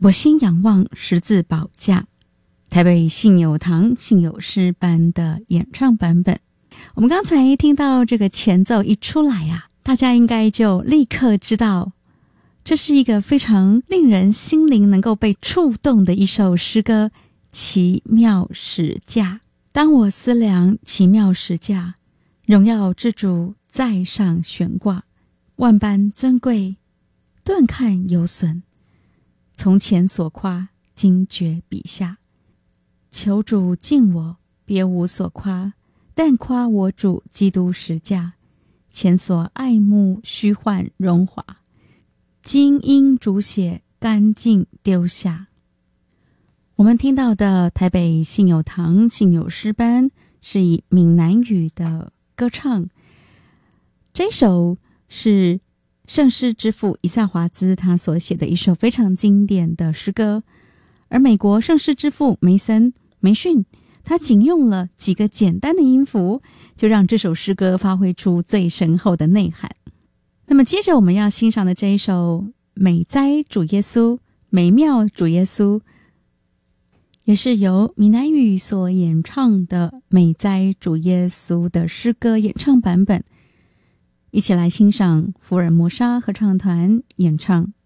我心仰望十字宝架，台北信友堂信友诗班的演唱版本。我们刚才听到这个前奏一出来啊，大家应该就立刻知道，这是一个非常令人心灵能够被触动的一首诗歌，奇妙十架。当我思量奇妙十架，荣耀之主在上悬挂，万般尊贵，顿看有损，从前所夸，今觉笔下。求主敬我，别无所夸，但夸我主基督十架，前所爱慕虚幻荣华，今因主血干净丢下。我们听到的台北信友堂信友诗班是以闽南语的歌唱，这首是圣诗之父以赛华兹他所写的一首非常经典的诗歌，而美国圣诗之父梅逊他仅用了几个简单的音符，就让这首诗歌发挥出最深厚的内涵。那么接着我们要欣赏的这一首美哉主耶稣，美妙主耶稣，也是由闽南语所演唱的美哉主耶稣的诗歌演唱版本，一起来欣赏福尔摩沙合唱团演唱。